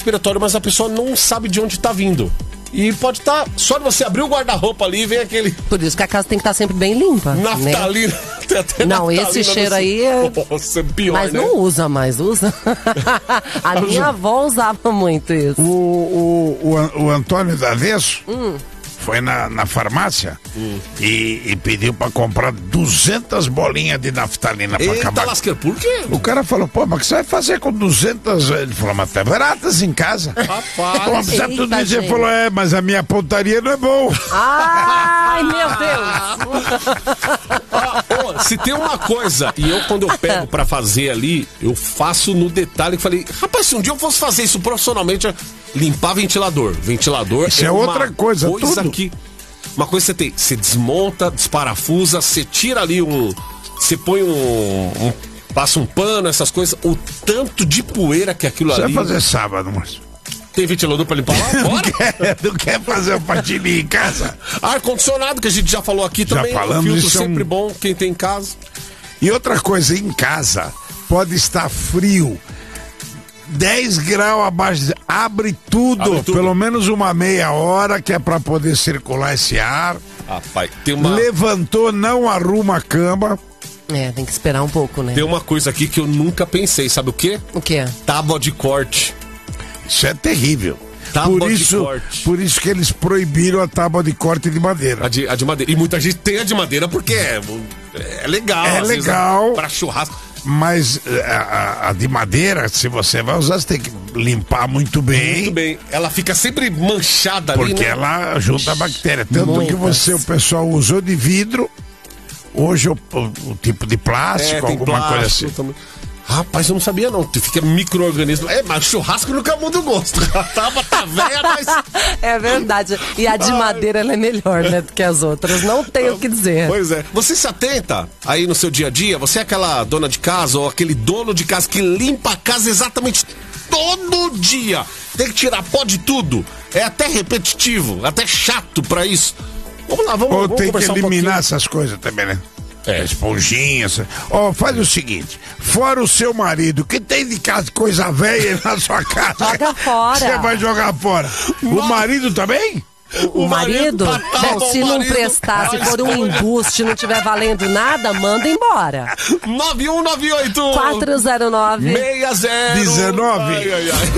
respiratório, mas a pessoa não sabe de onde tá vindo. E pode estar, só de você abrir o guarda-roupa ali e vem aquele... Por isso que a casa tem que estar sempre bem limpa. Naftalina. Né? Tem até não, naftalina esse cheiro aí é... Nossa, pior, mas né? não usa mais, usa. A minha avó usava muito isso. O Antônio Davesso foi na farmácia e pediu pra comprar 200 bolinhas de naftalina pra acabar. Eita lasqueira, por quê? O cara falou, pô, mas o que você vai fazer com 200? Ele falou, mas tá baratas em casa. Rapaz. Pô, precisa tudo Eita, isso. Ele gente. falou, mas a minha pontaria não é boa. Ai, meu Deus. Se tem uma coisa, e eu quando eu pego pra fazer ali, eu faço no detalhe que falei, rapaz, se um dia eu fosse fazer isso profissionalmente, limpar ventilador. Ventilador Isso é outra coisa, tudo. Que, uma coisa que você tem, você desmonta, desparafusa, você tira ali você põe passa um pano, essas coisas, o tanto de poeira que aquilo Você ali... vai fazer sábado, Márcio? Tem ventilador pra limpar lá? Bora! Não quer fazer um patininho em casa? Ar-condicionado, que a gente já falou aqui também. falamos, filtro isso sempre bom, quem tem em casa. E outra coisa, em casa, pode estar frio, 10 graus abaixo, abre tudo, pelo menos uma meia hora, que é pra poder circular esse ar. Rapaz, tem uma... Levantou, não arruma a cama. É, tem que esperar um pouco, né? Tem uma coisa aqui que eu nunca pensei, sabe o quê? O quê? Tábua de corte. Isso é terrível. Tábua de corte. Por isso que eles proibiram a tábua de corte de madeira. A de madeira. E muita gente tem a de madeira porque é legal. É às vezes, legal. pra churrasco. Mas a de madeira, se você vai usar, você tem que limpar muito bem. Muito bem. Ela fica sempre manchada ali, Porque né? ela junta a bactéria. Tanto Muitas. que o pessoal usou de vidro, hoje o tipo de plástico, tem alguma coisa plástico assim. também. Rapaz, eu não sabia não. Fica micro-organismo. Mas churrasco nunca muda o gosto. A tábua tá velha, mas... É verdade. E a de madeira, ela é melhor, né, do que as outras. Não tenho o que dizer. Pois é. Você se atenta aí no seu dia a dia? Você é aquela dona de casa ou aquele dono de casa que limpa a casa exatamente todo dia? Tem que tirar pó de tudo. É até repetitivo, até chato pra isso. Vamos lá, vamos Ou tem que conversar um eliminar pouquinho. essas coisas também, né? É. Esponjinhas. Faz o seguinte: fora o seu marido, que tem de casa coisa velha na sua casa. Joga fora. Você vai jogar fora. O marido também? O marido? Bom, se não prestar, se for um embuste, não tiver valendo nada, manda embora. 9198 409 60 19. Ai, ai, ai.